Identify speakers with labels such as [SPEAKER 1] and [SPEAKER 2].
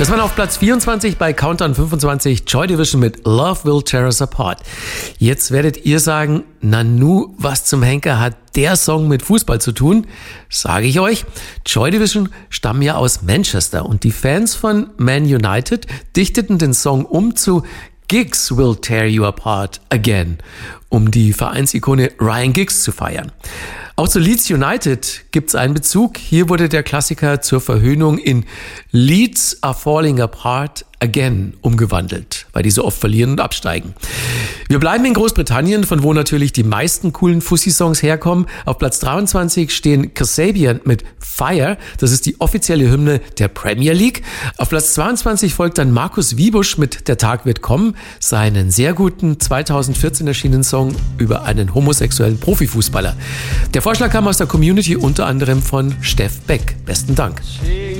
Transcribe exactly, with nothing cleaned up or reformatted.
[SPEAKER 1] Das war auf Platz vierundzwanzig bei Countdown fünfundzwanzig, Joy Division mit Love Will Tear Us Apart. Jetzt werdet ihr sagen, Nanu, was zum Henker hat der Song mit Fußball zu tun? Sage ich euch, Joy Division stammen ja aus Manchester und die Fans von Man United dichteten den Song um zu Giggs Will Tear You Apart Again, um die Vereinsikone Ryan Giggs zu feiern. Auch zu Leeds United gibt's einen Bezug. Hier wurde der Klassiker zur Verhöhnung in Leeds are falling apart again umgewandelt, weil die so oft verlieren und absteigen. Wir bleiben in Großbritannien, von wo natürlich die meisten coolen Fussi-Songs herkommen. Auf Platz dreiundzwanzig stehen Kasabian mit Fire. Das ist die offizielle Hymne der Premier League. Auf Platz zweiundzwanzig folgt dann Markus Wiebusch mit Der Tag wird kommen, seinen sehr guten zweitausendvierzehn erschienenen Song über einen homosexuellen Profifußballer. Der Vorschlag kam aus der Community, unter anderem von Steff Beck. Besten Dank.